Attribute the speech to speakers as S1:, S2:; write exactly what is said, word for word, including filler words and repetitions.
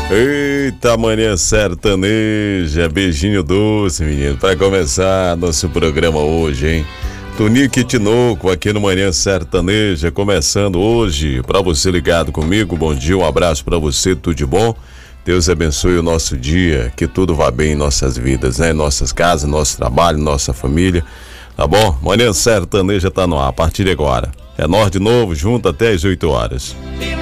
S1: Eita, manhã sertaneja, beijinho doce, menino, para começar nosso programa hoje, hein? Tonico e Tinoco aqui no Manhã Sertaneja, começando hoje, para você ligado comigo, bom dia, um abraço para você, tudo de bom? Deus abençoe o nosso dia, que tudo vá bem em nossas vidas, né? Em nossas casas, nosso trabalho, nossa família, tá bom? Manhã Sertaneja tá no ar, a partir de agora. É nós de novo, junto até as oito horas.